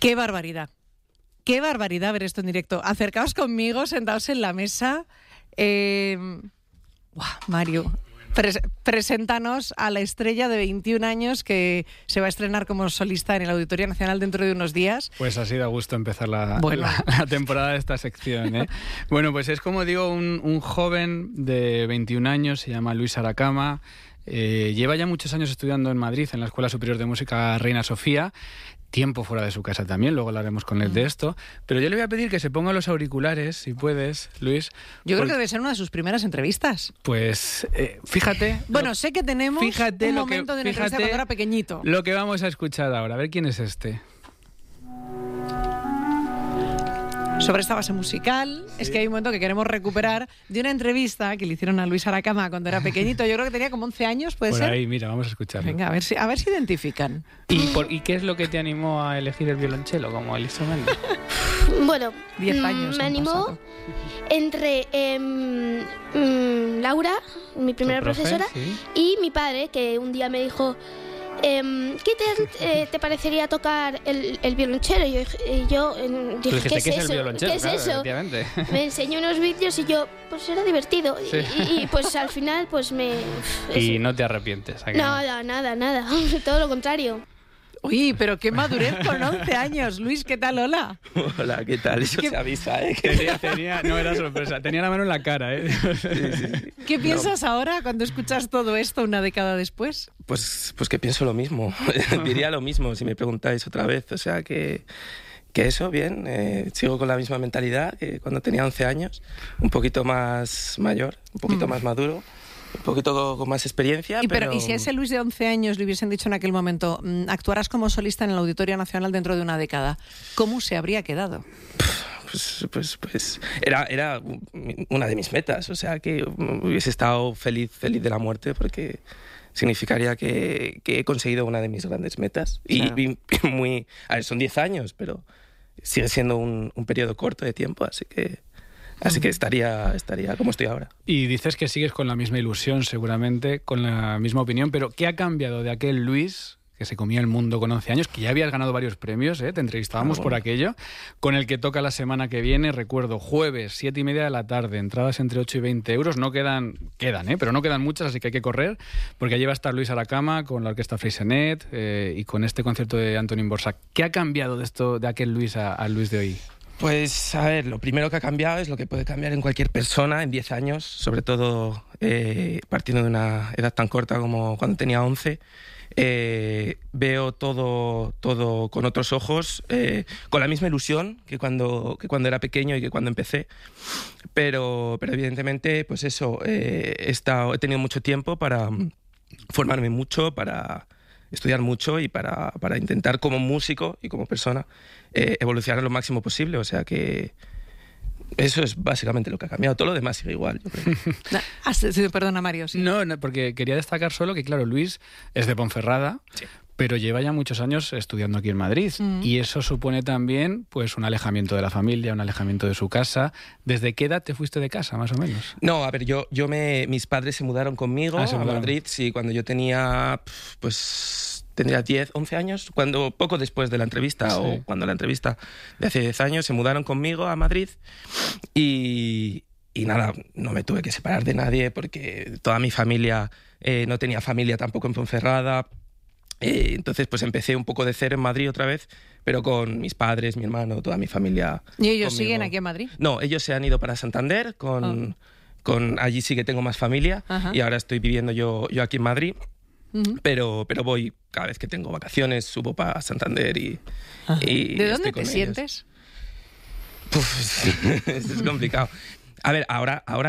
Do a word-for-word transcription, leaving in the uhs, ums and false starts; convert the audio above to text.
¡Qué barbaridad! ¡Qué barbaridad ver esto en directo! Acercaos conmigo, sentaos en la mesa. Eh... ¡Guau, Mario! Pres- preséntanos a la estrella de veintiún años que se va a estrenar como solista en el Auditorio Nacional dentro de unos días. Pues así da gusto empezar la, bueno. la, la temporada de esta sección, ¿eh? Bueno, pues es como digo, un, un joven de veintiún años, se llama Luis Aracama, eh, lleva ya muchos años estudiando en Madrid, en la Escuela Superior de Música Reina Sofía, tiempo fuera de su casa también, luego hablaremos con él mm. de esto, pero yo le voy a pedir que se ponga los auriculares, si puedes, Luis. Yo creo que debe ser una de sus primeras entrevistas. Pues, eh, fíjate... Bueno, lo, sé que tenemos fíjate un lo momento que, de una fíjate entrevista cuando era pequeñito. Lo que vamos a escuchar ahora, a ver quién es este. Sobre esta base musical, sí. Es que hay un momento que queremos recuperar de una entrevista que le hicieron a Luis Aracama cuando era pequeñito. Yo creo que tenía como once años, ¿puede por ser? Por ahí, mira, vamos a escucharlo. Venga, a ver si, a ver si identifican. ¿Y, por, ¿Y qué es lo que te animó a elegir el violonchelo como el instrumento? Bueno, diez años me animó pasado. entre eh, mm, Laura, mi primera profe, profesora, sí. y mi padre, que un día me dijo... Eh, ¿Qué te, eh, te parecería tocar el, el violonchelo? Y yo, y yo eh, dije, dijiste, ¿qué es ¿qué es eso? el violonchelo? ¿Qué es Claro, eso? Me enseñó unos vídeos y yo, pues era divertido. Sí. Y, y pues al final, pues me... Y no te arrepientes. Nada, nada, nada. Todo lo contrario. Uy, pero qué madurez con once años. Luis, ¿qué tal? Hola. Hola, ¿qué tal? Eso ¿Qué... se avisa, ¿eh? Tenía, tenía, no era sorpresa, tenía la mano en la cara, ¿eh? Sí, sí, sí. ¿Qué piensas no. ahora cuando escuchas todo esto una década después? Pues, pues que pienso lo mismo. Diría lo mismo si me preguntáis otra vez. O sea, que, que eso, bien. Eh, sigo con la misma mentalidad que cuando tenía once años. Un poquito más mayor, un poquito mm. más maduro. Un poquito con más experiencia, y, pero... pero... ¿Y si a ese Luis de once años le hubiesen dicho en aquel momento actuarás como solista en el Auditorio Nacional dentro de una década, ¿cómo se habría quedado? Pues, pues, pues era, era una de mis metas, o sea, que hubiese estado feliz, feliz de la muerte porque significaría que, que he conseguido una de mis grandes metas. Claro. Y, y muy... A ver, son diez años, pero sigue siendo un, un periodo corto de tiempo, así que... Así que estaría, estaría como estoy ahora. Y dices que sigues con la misma ilusión, seguramente, con la misma opinión, pero ¿qué ha cambiado de aquel Luis que se comía el mundo con once años, que ya habías ganado varios premios, ¿eh? Te entrevistábamos ah, bueno. por aquello, con el que toca la semana que viene, recuerdo, jueves, siete y media de la tarde, entradas entre ocho y veinte euros, no quedan, quedan, ¿eh? Pero no quedan muchas, así que hay que correr, porque allí va a estar Luis Aracama con la orquesta Freixenet eh, y con este concierto de Antonín Borsac. ¿Qué ha cambiado de esto, de aquel Luis a, al Luis de hoy? Pues, a ver, lo primero que ha cambiado es lo que puede cambiar en cualquier persona en diez años, sobre todo eh, partiendo de una edad tan corta como cuando tenía once. Eh, veo todo, todo con otros ojos, eh, con la misma ilusión que cuando, que cuando era pequeño y que cuando empecé. Pero, pero evidentemente, pues eso, eh, he, estado, he tenido mucho tiempo para formarme mucho, para... estudiar mucho y para, para intentar como músico y como persona eh, evolucionar lo máximo posible, o sea que eso es básicamente lo que ha cambiado, todo lo demás sigue igual, yo creo. No, perdona Mario. Sí. No, no, porque quería destacar solo que claro, Luis es de Ponferrada, sí. pero lleva ya muchos años estudiando aquí en Madrid mm. y eso supone también pues un alejamiento de la familia, un alejamiento de su casa. ¿Desde qué edad te fuiste de casa, más o menos? No, a ver, yo, yo me, mis padres se mudaron conmigo ah, a Madrid, sí, cuando yo tenía, pues tendría diez, once años, cuando poco después de la entrevista sí. o cuando la entrevista de hace diez años se mudaron conmigo a Madrid y, y nada, no me tuve que separar de nadie porque toda mi familia eh, no tenía familia tampoco en Ponferrada. Eh, entonces pues empecé un poco de cero en Madrid otra vez, pero con mis padres, mi hermano, toda mi familia. ¿Y ellos conmigo. siguen aquí en Madrid? No, ellos se han ido para Santander, con, oh. con allí sí que tengo más familia. Ajá. Y ahora estoy viviendo yo, yo aquí en Madrid, uh-huh. pero, pero voy cada vez que tengo vacaciones, subo para Santander y, y ¿De dónde te ellos. sientes? Uf, es complicado. A ver, ahora, ahora